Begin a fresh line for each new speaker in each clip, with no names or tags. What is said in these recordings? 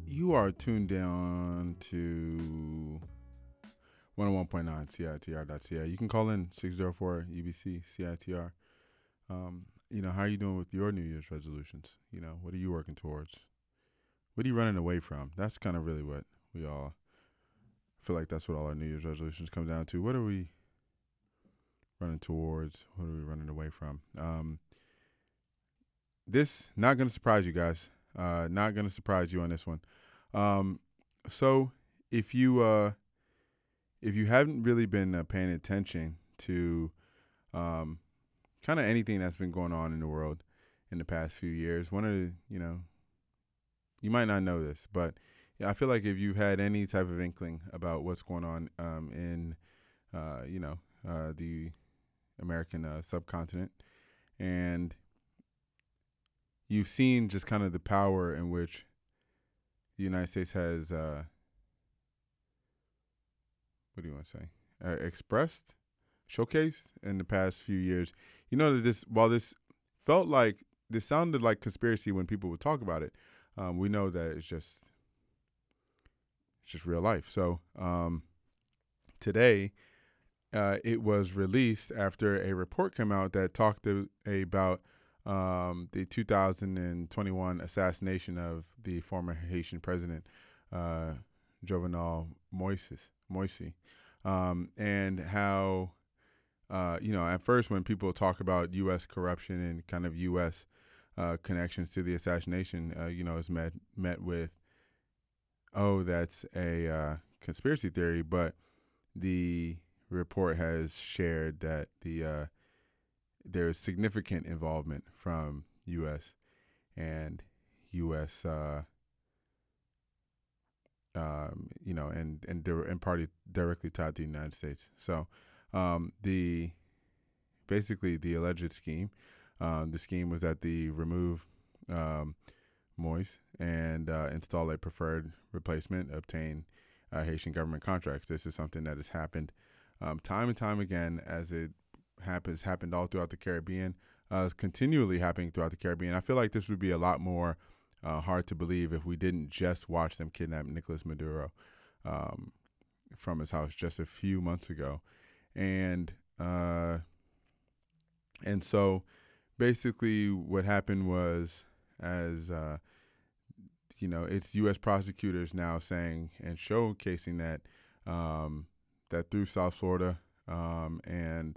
You are tuned down to 101.9 CITR.ca. You can call in 604 UBC CITR. How are you doing with your New Year's resolutions? What are you working towards? What are you running away from? That's kind of really what we all feel like that's what all our New Year's resolutions come down to. What are we running towards? What are we running away from? This not going to surprise you guys. Not going to surprise you on this one. Um, so if you haven't really been paying attention to um, kind of anything that's been going on in the world in the past few years, one of the you might not know this, but yeah, I feel like if you've had any type of inkling about what's going on in the American subcontinent, and you've seen just kind of the power in which the United States has what do you want to say expressed, showcased in the past few years. You know that while this felt like this sounded like conspiracy when people would talk about it, we know that it's just real life. So today, it was released after a report came out that talked about the 2021 assassination of the former Haitian president, Jovenel Moise, and how at first when people talk about U.S. corruption and kind of U.S. Connections to the assassination, is met with, oh, that's a conspiracy theory. But the report has shared that there's significant involvement from U.S. and U.S. And parties directly tied to the United States. So the basically the alleged scheme, the scheme was that they remove Moise and install a preferred replacement, obtain Haitian government contracts. This is something that has happened time and time again, as it happened all throughout the Caribbean. It's continually happening throughout the Caribbean. I feel like this would be a lot more hard to believe if we didn't just watch them kidnap Nicolas Maduro from his house just a few months ago, and so basically what happened was, as it's U.S. prosecutors now saying and showcasing that through South Florida and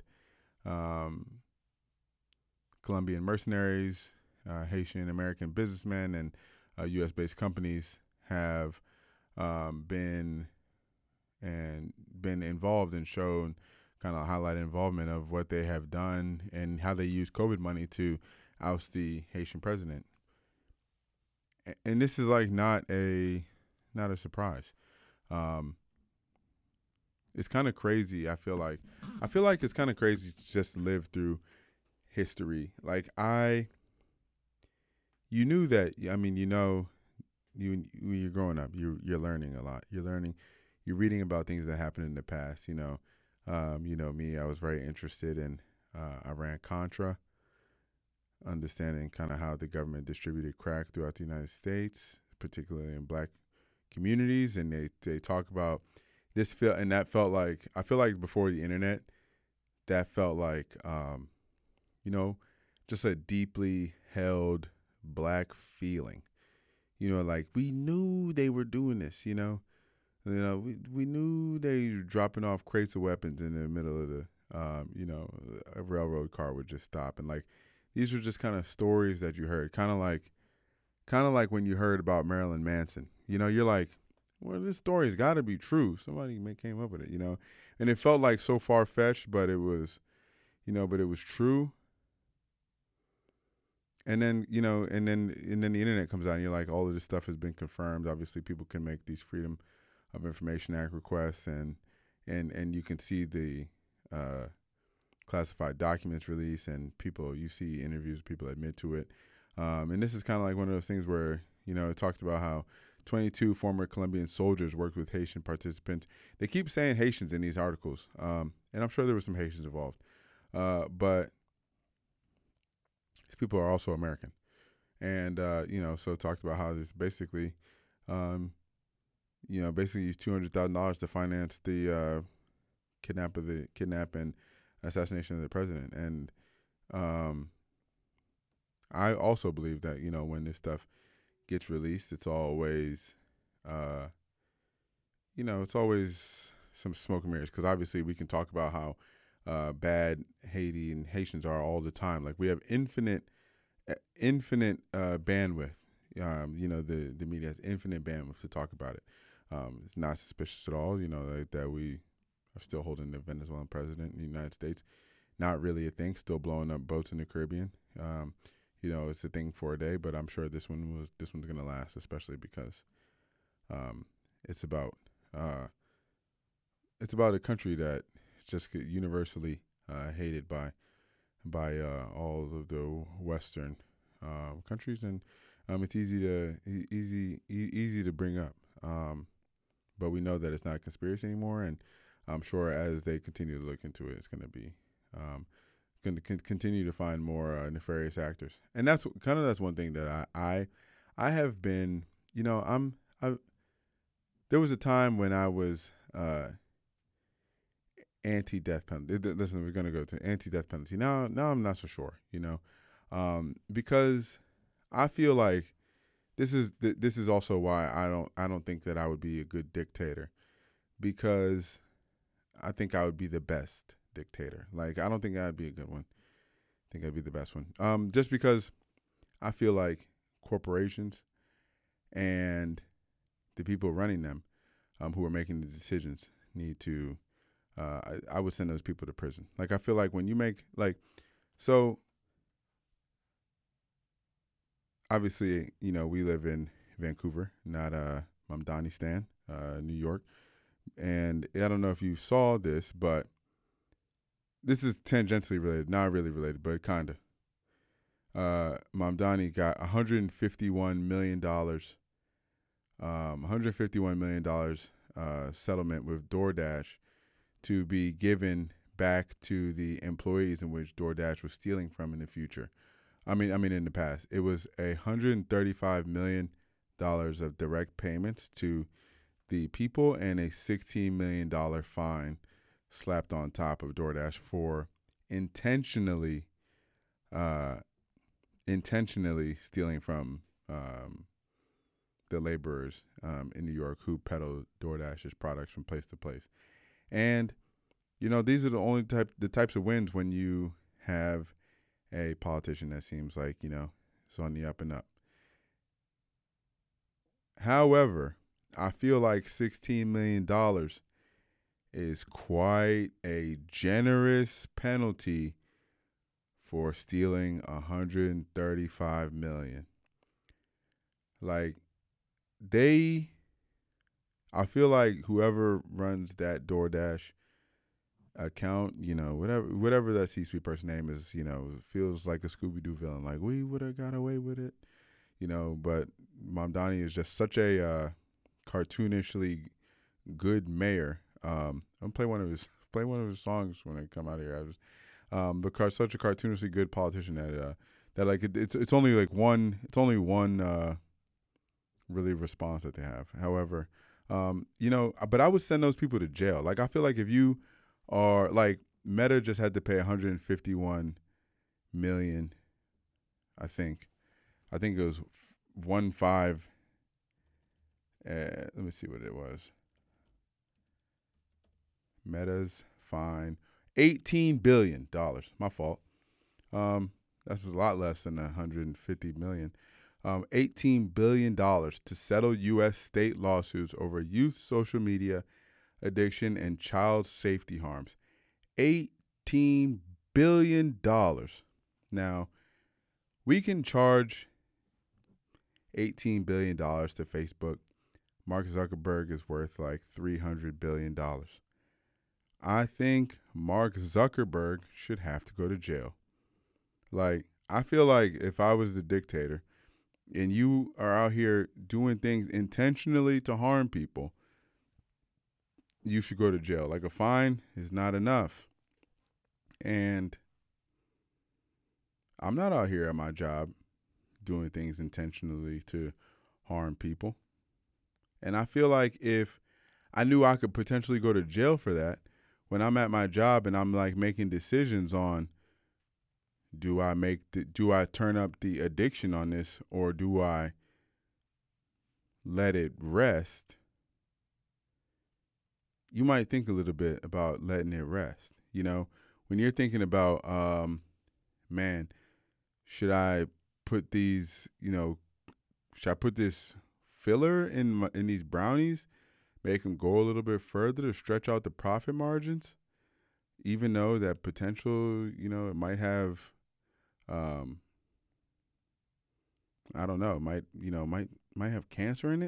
Colombian mercenaries, Haitian American businessmen, and U.S. based companies have been involved and shown kind of highlighted involvement of what they have done and how they use COVID money to oust the Haitian president. And this is like not a surprise. Um, it's kind of crazy. I feel like it's kind of crazy to just live through history. Like you knew that. I mean, when you're growing up, you're learning a lot. You're reading about things that happened in the past. Me, I was very interested in Iran Contra, understanding kind of how the government distributed crack throughout the United States, particularly in black communities, and they talk about this felt and that felt like, I feel like before the internet, that felt like just a deeply held black feeling. Like we knew they were doing this. We knew they were dropping off crates of weapons in the middle of the a railroad car would just stop, and like these were just kind of stories that you heard, kind of like when you heard about Marilyn Manson. You're like, well, this story's got to be true. Somebody came up with it, and it felt like so far fetched, but it was, but it was true. And then the internet comes out, and you're like, all of this stuff has been confirmed. Obviously, people can make these Freedom of Information Act requests, and you can see the classified documents release, and you see interviews, people admit to it. And this is kind of like one of those things where, it talks about how 22 former Colombian soldiers worked with Haitian participants. They keep saying Haitians in these articles, and I'm sure there were some Haitians involved. But these people are also American. And, so it talked about how this basically um, basically used $200,000 to finance the kidnap and assassination of the president. And um, I also believe that when this stuff gets released, it's always, it's always some smoke and mirrors. Because obviously, we can talk about how bad Haiti and Haitians are all the time. Like, we have infinite bandwidth. The media has infinite bandwidth to talk about it. It's not suspicious at all. Like that we are still holding the Venezuelan president in the United States. Not really a thing. Still blowing up boats in the Caribbean. It's a thing for a day, but I'm sure this one's going to last, especially because it's about a country that just universally hated by all of the Western countries, and it's easy to bring up. But we know that it's not a conspiracy anymore, and I'm sure as they continue to look into it, it's going to be going to continue to find more nefarious actors. And that's one thing that I have been. There was a time when I was anti-death penalty. Listen, we're going to go to anti-death penalty. Now I'm not so sure, because I feel like this is also why I don't think that I would be a good dictator, because I think I would be the best dictator. Like, I don't think I'd be a good one. I think I'd be the best one. Just because I feel like corporations and the people running them, who are making the decisions, need to. I would send those people to prison. Like, I feel like when you make so. Obviously, we live in Vancouver, not Mamdani, New York. And I don't know if you saw this, but this is tangentially related, not really related, but kind of. Mamdani got $151 million, settlement with DoorDash to be given back to the employees in which DoorDash was stealing from in the future. I mean, in the past, it was $135 million of direct payments to the people and a $16 million fine slapped on top of DoorDash for intentionally stealing from the laborers in New York who peddle DoorDash's products from place to place. And these are the types of wins when you have a politician that seems like it's on the up and up. However, I feel like $16 million is quite a generous penalty for stealing $135 million. Like, I feel like whoever runs that DoorDash account, whatever that C-suite person name is, feels like a Scooby-Doo villain. Like, we would have got away with it, but Mamdani is just such a cartoonishly good mayor. I'm gonna play one of his songs when I come out here. Because such a cartoonishly good politician that like it's only like one really response that they have. However, but I would send those people to jail. Like, I feel like if you are like Meta just had to pay $151 million. I think it was 1.5. Let me see what it was. Meta's fine, $18 billion. My fault. That's a lot less than $150 million. $18 billion to settle U.S. state lawsuits over youth social media addiction and child safety harms. $18 billion. Now, we can charge $18 billion to Facebook. Mark Zuckerberg is worth like $300 billion. I think Mark Zuckerberg should have to go to jail. Like, I feel like if I was the dictator and you are out here doing things intentionally to harm people, you should go to jail. Like, a fine is not enough. And I'm not out here at my job doing things intentionally to harm people. And I feel like if I knew I could potentially go to jail for that, when I'm at my job and I'm like making decisions on, do I turn up the addiction on this, or do I let it rest? You might think a little bit about letting it rest. When you're thinking about, man, should I put these, should I put this filler in these brownies, make them go a little bit further to stretch out the profit margins, even though that potential, it might have, I don't know, might have cancer in it.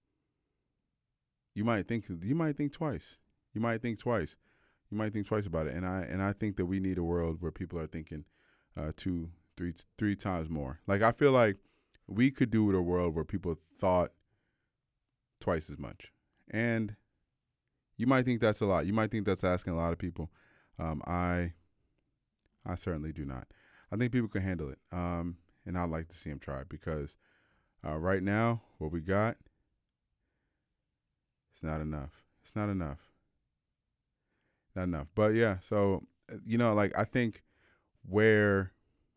You might think twice. You might think twice. You might think twice about it. And I think that we need a world where people are thinking two, three times more. Like, I feel like we could do with a world where people thought twice as much. And you might think that's a lot. You might think that's asking a lot of people. I certainly do not. I think people can handle it. And I'd like to see them try, because right now, what we got, it's not enough. It's not enough. Not enough. But yeah, so, like, I think where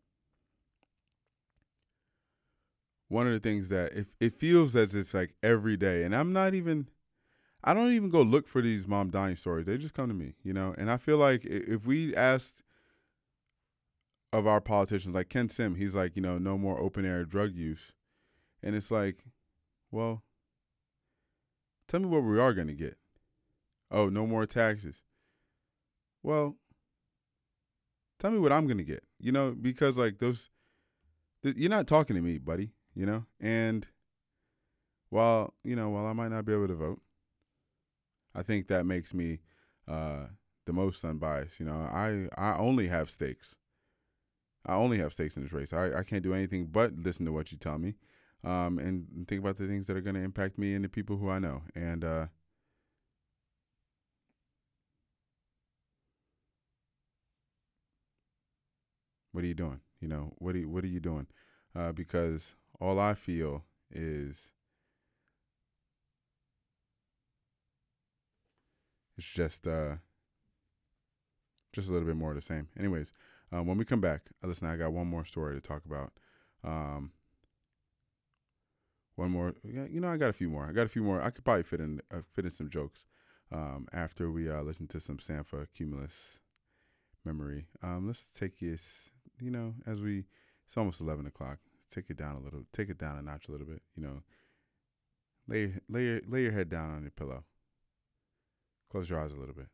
one of the things that it feels as it's like every day, and I don't even go look for these mom dying stories. They just come to me, and I feel like if we asked of our politicians, like Ken Sim, he's like, no more open air drug use. And it's like, well, tell me what we are going to get. Oh, no more taxes. Well, tell me what I'm going to get, because like you're not talking to me, buddy, and while I might not be able to vote, I think that makes me the most unbiased. I only have stakes. I only have stakes in this race. I can't do anything but listen to what you tell me, and think about the things that are going to impact me and the people who I know. And what are you doing? What are you doing? Because all I feel is it's just a little bit more of the same. Anyways, when we come back, listen, I got one more story to talk about. One more, I got a few more. I could probably fit in some jokes after we listen to some Sampha Cumulus Memory. Let's take this, it's almost 11 o'clock. Take it down a notch a little bit. Lay your head down on your pillow. Close your eyes a little bit.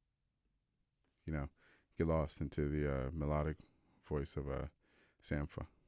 Get lost into the melodic voice of Sampha.